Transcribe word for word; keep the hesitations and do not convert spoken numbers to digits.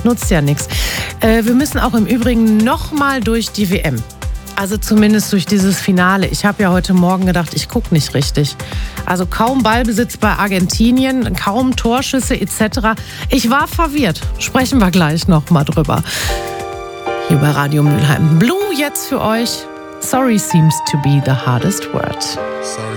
nutzt ja nichts. Äh, wir müssen auch im Übrigen nochmal durch die W M. Also zumindest durch dieses Finale. Ich habe ja heute Morgen gedacht, ich gucke nicht richtig. Also kaum Ballbesitz bei Argentinien, kaum Torschüsse et cetera. Ich war verwirrt. Sprechen wir gleich noch mal drüber. Hier bei Radio Mülheim. Blue jetzt für euch. Sorry seems to be the hardest word. Sorry.